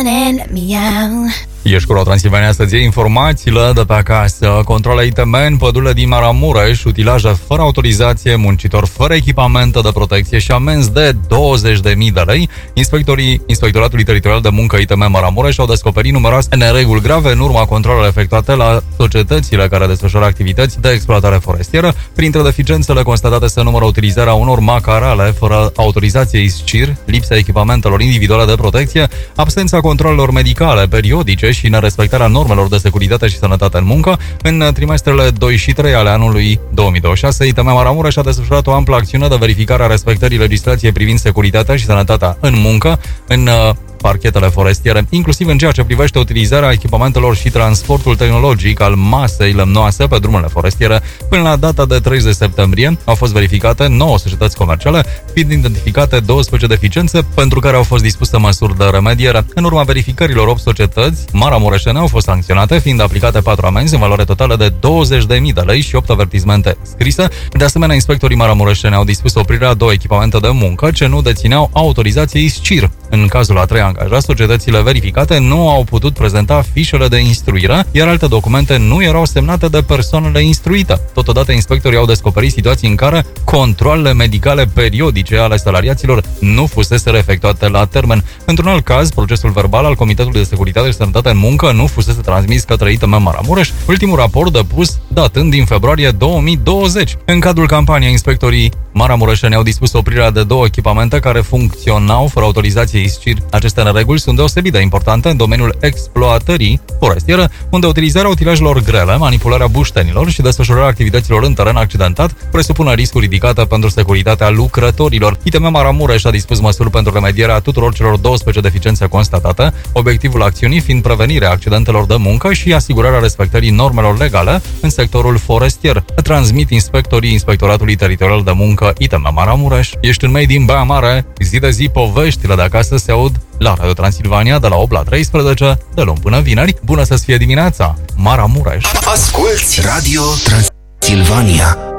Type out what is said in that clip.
Ești cu Transilvania să-ți iei informațiile de pe acasă. Controle ITM în pădurile din Maramureș, utilaje fără autorizație, muncitori fără echipamente de protecție și amenzi de 20.000 de lei. Inspectorii Inspectoratului Teritorial de Muncă ITM Maramureș au descoperit numeroase nereguli grave în urma controlelor efectuate la societățile care desfășoară activități de exploatare forestieră. Printre deficiențele constatate se numără utilizarea unor macarale fără autorizație ISCIR, lipsa echipamentelor individuale de protecție, absența controlelor medicale periodice și nerespectarea normelor de securitate și sănătate în muncă. În trimestrele 2 și 3 ale anului 2026, ITM Maramureș a desfășurat o amplă acțiune de verificare a respectării legislației privind securitatea și sănătatea în muncă în parchetele forestiere, inclusiv în ceea ce privește utilizarea echipamentelor și transportul tehnologic al masei lemnoase pe drumurile forestiere. Până la data de 30 septembrie au fost verificate 9 societăți comerciale, fiind identificate 12 deficiențe pentru care au fost dispuse măsuri de remediere. În urma verificărilor 8 societăți maramureșene au fost sancționate, fiind aplicate 4 amenzi în valoare totală de 20.000 de lei și 8 avertismente scrise. De asemenea, inspectorii maramureșeni au dispus oprirea 2 echipamente de muncă ce nu dețineau autorizație ISCIR. În cazul a 3 angajați, societățile verificate nu au putut prezenta fișele de instruire, iar alte documente nu erau semnate de persoanele instruite. Totodată, inspectorii au descoperit situații în care controalele medicale periodice ale salariaților nu fusese efectuate la termen. Într-un alt caz, procesul verbal al Comitetului de Securitate și Sănătate în Muncă nu fusese transmis către ITM Maramureș, ultimul raport depus datând din februarie 2020. În cadrul campaniei, inspectorii maramureșeni au dispus oprirea de 2 echipamente care funcționau fără autorizație ISCIR. Aceste nereguli sunt deosebit de importante în domeniul exploatării forestiere, unde utilizarea utilajelor grele, manipularea buștenilor și desfășurarea activităților în teren accidentat presupune riscuri ridicate pentru securitatea lucrătorilor. ITM Maramureș a dispus măsuri pentru remedierea tuturor celor 12 deficiențe constatate, obiectivul acțiunii fiind prevenirea accidentelor de muncă și asigurarea respectării normelor legale în sectorul forestier. Transmit inspectorii Inspectoratului Teritorial de Muncă ITM Maramureș. Ești în mei din Baia Mare, zi de zi poveștile de acasă se aud la Radio Transilvania de la 8 la 13, de luni până vineri. Bună să-ți fie dimineața, Maramureș! Asculți Radio Transilvania.